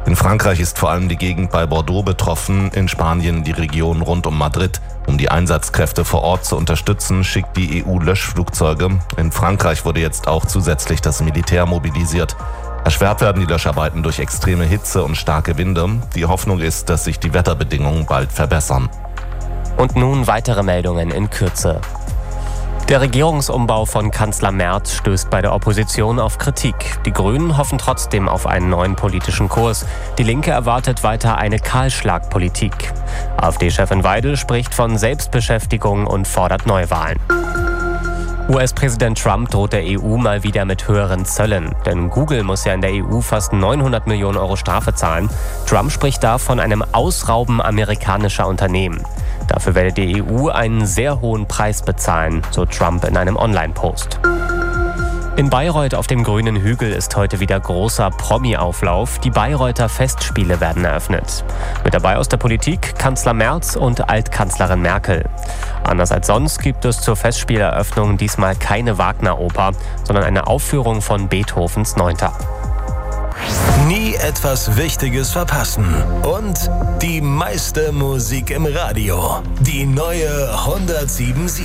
In Frankreich ist vor allem die Gegend bei Bordeaux betroffen, in Spanien die Region rund um Madrid. Um die Einsatzkräfte vor Ort zu unterstützen, schickt die EU Löschflugzeuge. In Frankreich wurde jetzt auch zusätzlich das Militär mobilisiert. Erschwert werden die Löscharbeiten durch extreme Hitze und starke Winde. Die Hoffnung ist, dass sich die Wetterbedingungen bald verbessern. Und nun weitere Meldungen in Kürze. Der Regierungsumbau von Kanzler Merz stößt bei der Opposition auf Kritik. Die Grünen hoffen trotzdem auf einen neuen politischen Kurs. Die Linke erwartet weiter eine Kahlschlagpolitik. AfD-Chefin Weidel spricht von Selbstbeschäftigung und fordert Neuwahlen. US-Präsident Trump droht der EU mal wieder mit höheren Zöllen. Denn Google muss ja in der EU fast 900 Millionen Euro Strafe zahlen. Trump spricht da von einem Ausrauben amerikanischer Unternehmen. Dafür werde die EU einen sehr hohen Preis bezahlen, so Trump in einem Online-Post. In Bayreuth auf dem grünen Hügel ist heute wieder großer Promi-Auflauf. Die Bayreuther Festspiele werden eröffnet. Mit dabei aus der Politik Kanzler Merz und Altkanzlerin Merkel. Anders als sonst gibt es zur Festspieleröffnung diesmal keine Wagner-Oper, sondern eine Aufführung von Beethovens 9. Nie etwas Wichtiges verpassen. Und die meiste Musik im Radio. Die neue 107.7.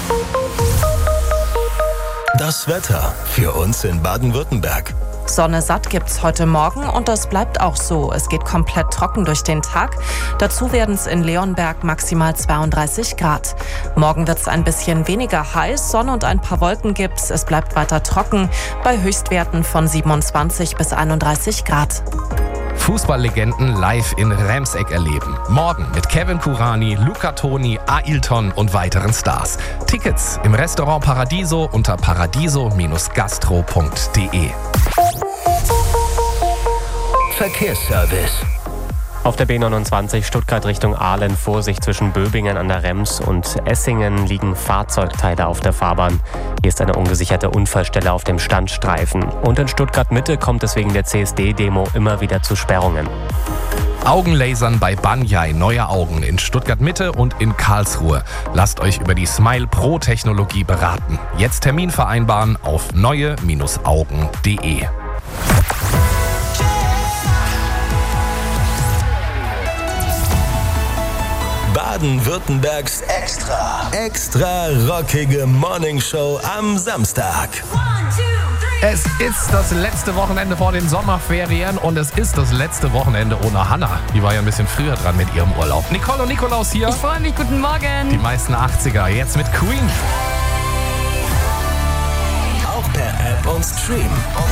Das Wetter für uns in Baden-Württemberg. Sonne satt gibt's heute Morgen und das bleibt auch so. Es geht komplett trocken durch den Tag. Dazu werden es in Leonberg maximal 32 Grad. Morgen wird's ein bisschen weniger heiß, Sonne und ein paar Wolken gibt's. Es bleibt weiter trocken bei Höchstwerten von 27 bis 31 Grad. Fußballlegenden live in Remseck erleben. Morgen mit Kevin Kurani, Luca Toni, Ailton und weiteren Stars. Tickets im Restaurant Paradiso unter paradiso-gastro.de. Verkehrsservice. Auf der B29 Stuttgart Richtung Aalen Vorsicht zwischen Böbingen an der Rems und Essingen liegen Fahrzeugteile auf der Fahrbahn. Hier ist eine ungesicherte Unfallstelle auf dem Standstreifen. Und in Stuttgart Mitte kommt es wegen der CSD-Demo immer wieder zu Sperrungen. Augenlasern bei Banyai Neue Augen in Stuttgart Mitte und in Karlsruhe. Lasst euch über die Smile Pro Technologie beraten. Jetzt Termin vereinbaren auf neue-augen.de. Baden-Württembergs extra rockige Morningshow am Samstag. Es ist das letzte Wochenende vor den Sommerferien und es ist das letzte Wochenende ohne Hanna. Die war ja ein bisschen früher dran mit ihrem Urlaub. Nicole und Nikolaus hier. Ich freue mich, guten Morgen. Die meisten 80er, jetzt mit Queen. Auch per App und Stream.